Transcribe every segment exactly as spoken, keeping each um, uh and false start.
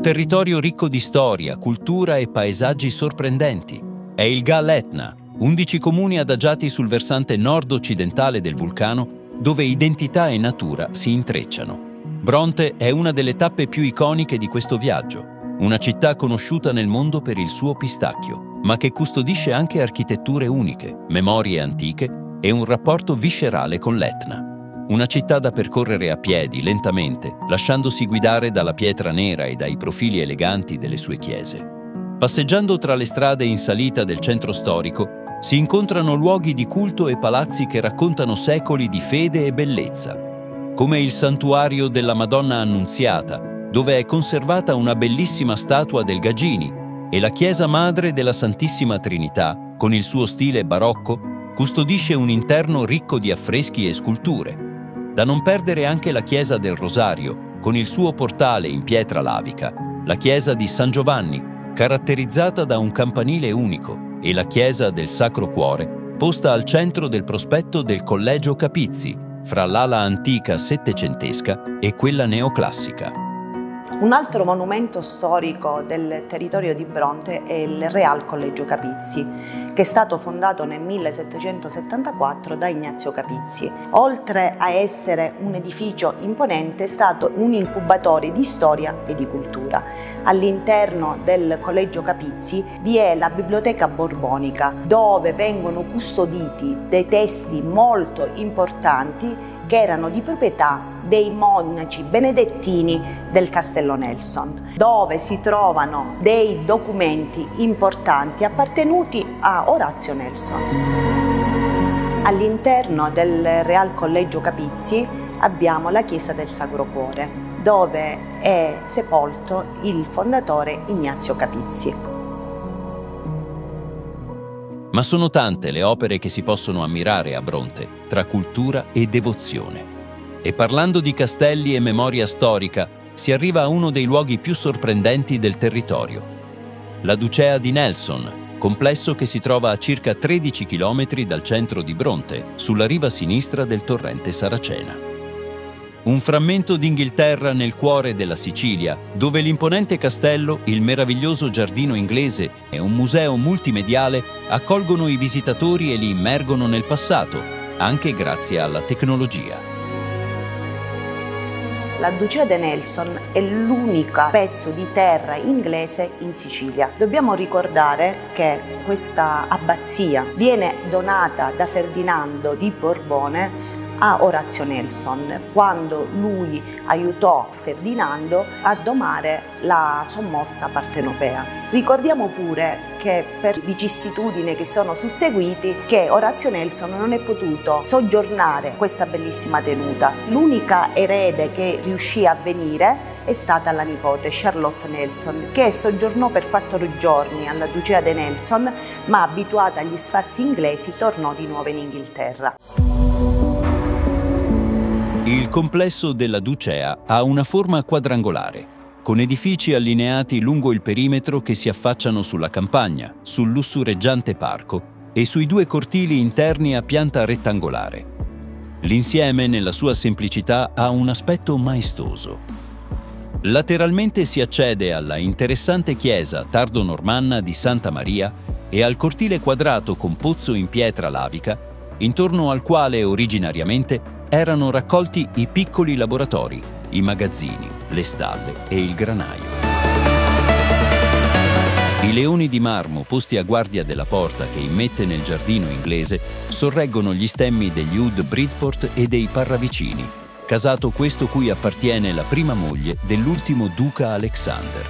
territorio ricco di storia, cultura e paesaggi sorprendenti. È il Gal Etna, undici comuni adagiati sul versante nord-occidentale del vulcano, dove identità e natura si intrecciano. Bronte è una delle tappe più iconiche di questo viaggio, una città conosciuta nel mondo per il suo pistacchio, ma che custodisce anche architetture uniche, memorie antiche e un rapporto viscerale con l'Etna. Una città da percorrere a piedi, lentamente, lasciandosi guidare dalla pietra nera e dai profili eleganti delle sue chiese. Passeggiando tra le strade in salita del centro storico, si incontrano luoghi di culto e palazzi che raccontano secoli di fede e bellezza, come il santuario della Madonna Annunziata, dove è conservata una bellissima statua del Gagini, e la chiesa madre della Santissima Trinità, con il suo stile barocco, custodisce un interno ricco di affreschi e sculture. Da non perdere anche la chiesa del Rosario, con il suo portale in pietra lavica, la chiesa di San Giovanni, caratterizzata da un campanile unico, e la chiesa del Sacro Cuore, posta al centro del prospetto del Collegio Capizzi, fra l'ala antica settecentesca e quella neoclassica. Un altro monumento storico del territorio di Bronte è il Real Collegio Capizzi, che è stato fondato nel millesettecentosettantaquattro da Ignazio Capizzi. Oltre a essere un edificio imponente, è stato un incubatore di storia e di cultura. All'interno del Collegio Capizzi vi è la Biblioteca Borbonica, dove vengono custoditi dei testi molto importanti che erano di proprietà dei monaci benedettini del Castello Nelson, dove si trovano dei documenti importanti appartenuti a Orazio Nelson. All'interno del Real Collegio Capizzi abbiamo la chiesa del Sacro Cuore, dove è sepolto il fondatore Ignazio Capizzi. Ma sono tante le opere che si possono ammirare a Bronte, tra cultura e devozione. E parlando di castelli e memoria storica, si arriva a uno dei luoghi più sorprendenti del territorio. La Ducea di Nelson, complesso che si trova a circa tredici chilometri dal centro di Bronte, sulla riva sinistra del torrente Saracena. Un frammento d'Inghilterra nel cuore della Sicilia, dove l'imponente castello, il meraviglioso giardino inglese e un museo multimediale accolgono i visitatori e li immergono nel passato, anche grazie alla tecnologia. La Ducea di Nelson è l'unico pezzo di terra inglese in Sicilia. Dobbiamo ricordare che questa abbazia viene donata da Ferdinando di Borbone a Orazio Nelson, quando lui aiutò Ferdinando a domare la sommossa partenopea. Ricordiamo pure che per vicissitudini che sono susseguiti che Orazio Nelson non è potuto soggiornare questa bellissima tenuta. L'unica erede che riuscì a venire è stata la nipote Charlotte Nelson, che soggiornò per quattro giorni alla Ducea di Nelson, ma abituata agli sfarzi inglesi tornò di nuovo in Inghilterra. Il complesso della Ducea ha una forma quadrangolare, con edifici allineati lungo il perimetro che si affacciano sulla campagna, sul lussureggiante parco e sui due cortili interni a pianta rettangolare. L'insieme, nella sua semplicità, ha un aspetto maestoso. Lateralmente si accede alla interessante chiesa tardo-normanna di Santa Maria e al cortile quadrato con pozzo in pietra lavica, intorno al quale originariamente erano raccolti i piccoli laboratori, i magazzini, le stalle e il granaio. I leoni di marmo posti a guardia della porta che immette nel giardino inglese sorreggono gli stemmi degli Ud Bridport e dei Parravicini, casato questo cui appartiene la prima moglie dell'ultimo duca Alexander.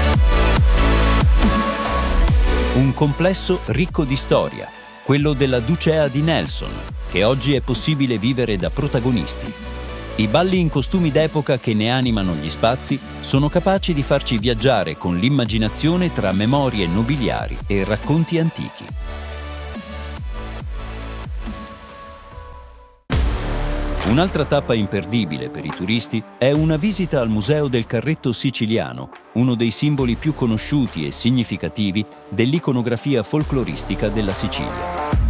Un complesso ricco di storia, quello della Ducea di Nelson, che oggi è possibile vivere da protagonisti. I balli in costumi d'epoca che ne animano gli spazi sono capaci di farci viaggiare con l'immaginazione tra memorie nobiliari e racconti antichi. Un'altra tappa imperdibile per i turisti è una visita al Museo del Carretto Siciliano, uno dei simboli più conosciuti e significativi dell'iconografia folcloristica della Sicilia.